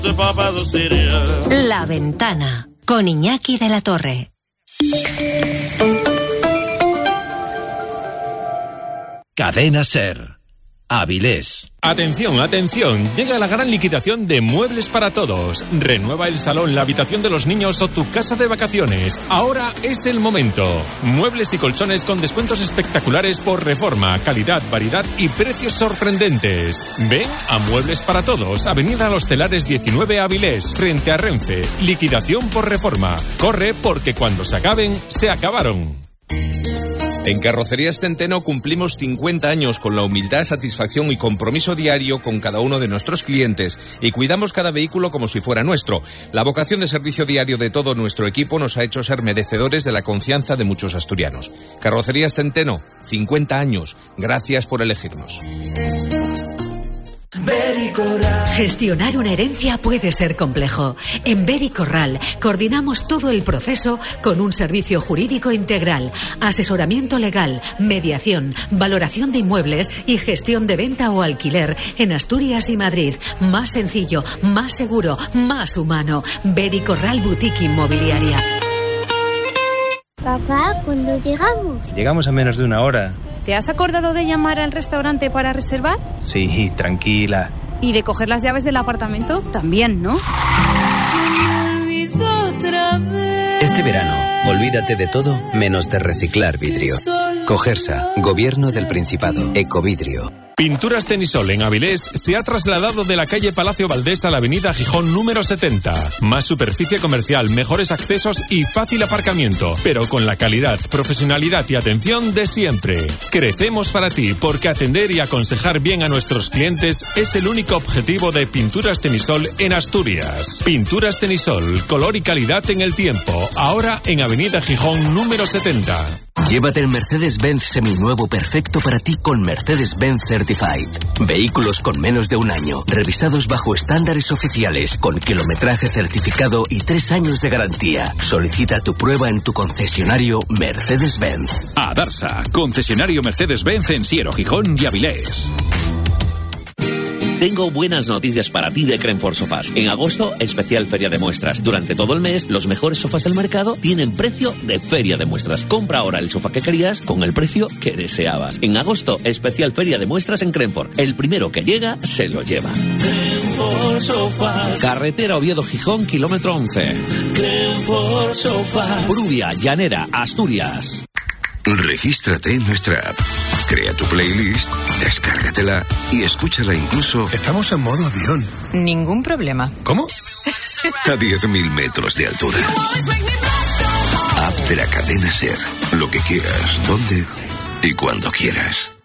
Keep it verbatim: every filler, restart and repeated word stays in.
La Ventana, con Iñaki de la Torre. Cadena Ser. Avilés. Atención, atención, llega la gran liquidación de Muebles para Todos. Renueva el salón, la habitación de los niños o tu casa de vacaciones. Ahora es el momento. Muebles y colchones con descuentos espectaculares por reforma, calidad, variedad y precios sorprendentes. Ven a Muebles para Todos, Avenida Los Telares diecinueve Avilés, frente a Renfe. Liquidación por reforma. Corre porque cuando se acaben, se acabaron. En Carrocerías Centeno cumplimos cincuenta años con la humildad, satisfacción y compromiso diario con cada uno de nuestros clientes y cuidamos cada vehículo como si fuera nuestro. La vocación de servicio diario de todo nuestro equipo nos ha hecho ser merecedores de la confianza de muchos asturianos. Carrocerías Centeno, cincuenta años. Gracias por elegirnos. Gestionar una herencia puede ser complejo. En Bericorral coordinamos todo el proceso con un servicio jurídico integral, asesoramiento legal, mediación, valoración de inmuebles y gestión de venta o alquiler en Asturias y Madrid. Más sencillo, más seguro, más humano. Bericorral Boutique Inmobiliaria. Papá, ¿cuándo llegamos? Llegamos a menos de una hora. ¿Te has acordado de llamar al restaurante para reservar? Sí, tranquila. ¿Y de coger las llaves del apartamento? También, ¿no? Este verano, olvídate de todo menos de reciclar vidrio. Cogersa, Gobierno del Principado, Ecovidrio. Pinturas Tenisol en Avilés se ha trasladado de la calle Palacio Valdés a la avenida Gijón número setenta. Más superficie comercial, mejores accesos y fácil aparcamiento, pero con la calidad, profesionalidad y atención de siempre. Crecemos para ti porque atender y aconsejar bien a nuestros clientes es el único objetivo de Pinturas Tenisol en Asturias. Pinturas Tenisol, color y calidad en el tiempo. Ahora en avenida Gijón número setenta. Llévate el Mercedes-Benz seminuevo perfecto para ti con Mercedes-Benz Certified. Vehículos con menos de un año, revisados bajo estándares oficiales, con kilometraje certificado y tres años de garantía. Solicita tu prueba en tu concesionario Mercedes-Benz. Adarsa, concesionario Mercedes-Benz en Siero, Gijón y Avilés. Tengo buenas noticias para ti de Crenfort Sofás. En agosto, especial feria de muestras. Durante todo el mes, los mejores sofás del mercado tienen precio de feria de muestras. Compra ahora el sofá que querías con el precio que deseabas. En agosto, especial feria de muestras en Crenfort. El primero que llega, se lo lleva. Crenfort Sofás. Carretera Oviedo-Gijón, kilómetro once. Crenfort Sofás. Prubia, Llanera, Asturias. Regístrate en nuestra app. Crea tu playlist, descárgatela y escúchala incluso... Estamos en modo avión. Ningún problema. ¿Cómo? A diez mil metros de altura. App de la cadena Ser. Lo que quieras, dónde y cuando quieras.